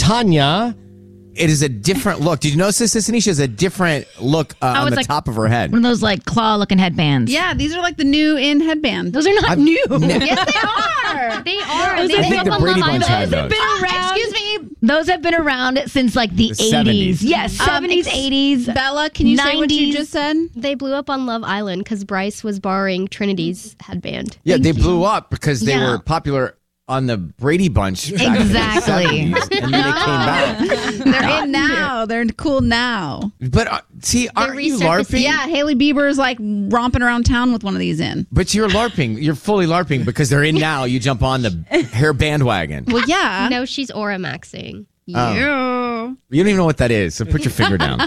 Tanya, it is a different look. Did you notice this, Sissany? She has a different look on the top of her head. One of those like claw-looking headbands. Yeah, these are like the new in headband. Those are not new. Yes, they are. They are. I think the Brady Bunch had those. Excuse me. Those have been around since like the 80s. 70s. Yes, 70s, 80s. Bella, can you say what you 90s? just said? They blew up on Love Island because Bryce was borrowing Trinity's headband. Yeah, they blew up because they were popular on the Brady Bunch. back in the Exactly. 70s, and then they came back. They're in now. They're cool now. But see, aren't you resurfacing. LARPing? Yeah, Haley Bieber is like romping around town with one of these in. But you're LARPing. You're fully LARPing because they're in now. You jump on the hair bandwagon. Well, yeah. No, she's aura maxing. Yeah. You don't even know what that is, so put your finger down.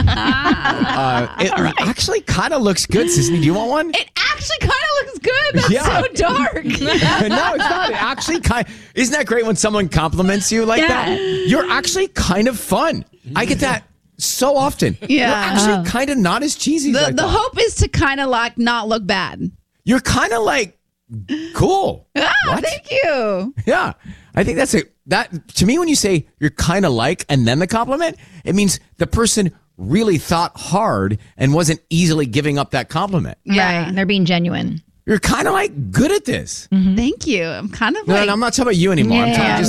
It actually kind of looks good, Sissany. Do you want one? It actually kind of looks good. That's so dark. No, it's not. It actually isn't that great when someone compliments you like that? You're actually kind of fun. I get that so often. Yeah. You're actually kind of not as cheesy as I The thought. hope is to kind of like not look bad. You're kind of like cool. What? Thank you. Yeah. I think that to me, when you say you're kind of like and then the compliment, it means the person really thought hard and wasn't easily giving up that compliment. Yeah. Right. They're being genuine. You're kind of like good at this. Thank you. I'm kind of No, like. I'm not talking about you anymore. I'm talking Yeah. just